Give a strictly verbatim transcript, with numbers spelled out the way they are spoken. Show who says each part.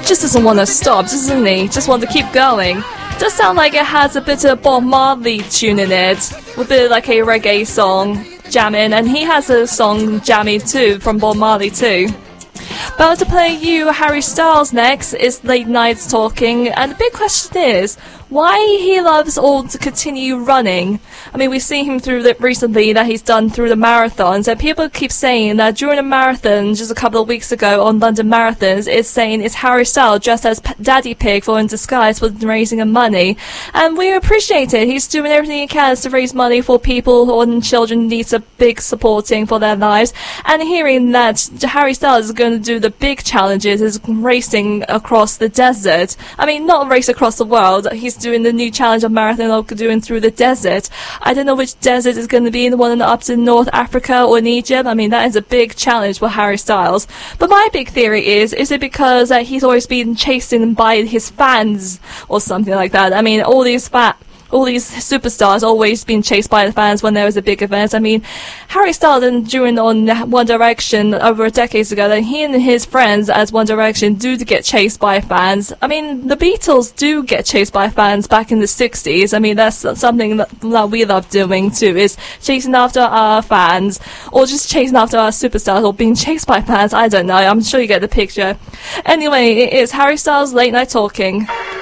Speaker 1: just doesn't want to stop, doesn't he? Just want to keep going. Does sound like it has a bit of Bob Marley tune in it, a bit like a reggae song jamming, and he has a song jamming too from Bob Marley too. But to play you Harry Styles next is Late Nights Talking, and the big question is why he loves all to continue running. I mean, we've seen him through the, recently that he's done through the marathons, and people keep saying that during a marathon just a couple of weeks ago on London Marathons, it's saying it's Harry Styles dressed as P- Daddy Pig for in disguise for raising money. And we appreciate it. He's doing everything he can to raise money for people or children who needs a big supporting for their lives. And hearing that Harry Styles is going to do the big challenges, is racing across the desert. I mean, not race across the world. He's doing the new challenge of marathon of doing through the desert. I don't know which desert is going to be, the one up in North Africa or in Egypt. I mean, that is a big challenge for Harry Styles. But my big theory is, is it because uh, he's always been chasing by his fans or something like that? I mean, all these fat all these superstars always been chased by the fans when there was a big event. I mean, Harry Styles and during on One Direction over decades ago, that he and his friends as One Direction do get chased by fans. I mean, the Beatles do get chased by fans back in the sixties. I mean, that's something that, that we love doing too, is chasing after our fans, or just chasing after our superstars, or being chased by fans. I don't know. I'm sure you get the picture. Anyway, it is Harry Styles' Late Night Talking.